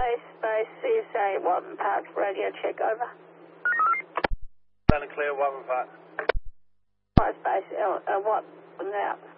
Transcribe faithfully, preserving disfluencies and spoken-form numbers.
Space, Space, C S A, Walton Park, radio check, over. Loud and clear, Walton Park. Five Space, L, uh, what, now?